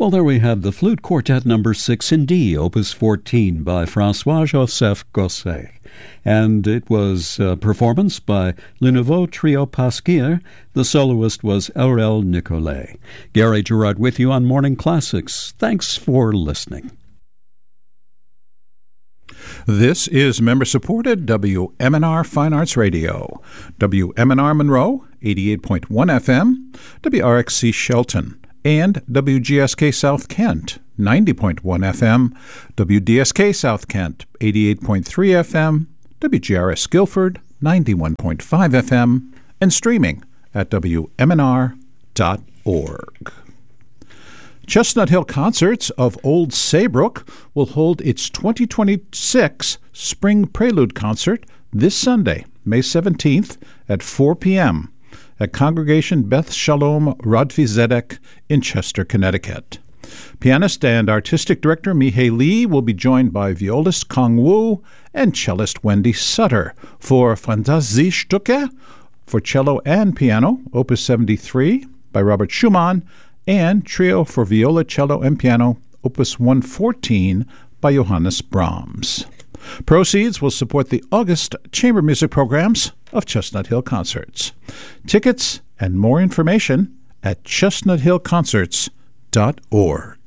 Well, there we have the Flute Quartet number 6 in D, Opus 14 by François-Joseph Gosset. And it was a performance by Le Nouveau Trio Pasquier. The soloist was Aurel Nicolet. Gary Gerard with you on Morning Classics. Thanks for listening. This is member-supported WMNR Fine Arts Radio. WMNR Monroe, 88.1 FM, WRXC Shelton, and WGSK South Kent, 90.1 FM, WDSK South Kent, 88.3 FM, WGRS Guilford, 91.5 FM, and streaming at WMNR.org. Chestnut Hill Concerts of Old Saybrook will hold its 2026 Spring Prelude Concert this Sunday, May 17th at 4 p.m. at Congregation Beth Shalom Rodfi Zedek in Chester, Connecticut. Pianist and artistic director Mihei Lee will be joined by violist Kong Wu and cellist Wendy Sutter for Fantasiestücke for cello and piano, Opus 73 by Robert Schumann, and Trio for Viola, Cello, and Piano, Opus 114 by Johannes Brahms. Proceeds will support the August chamber music programs of Chestnut Hill Concerts. Tickets and more information at chestnuthillconcerts.org.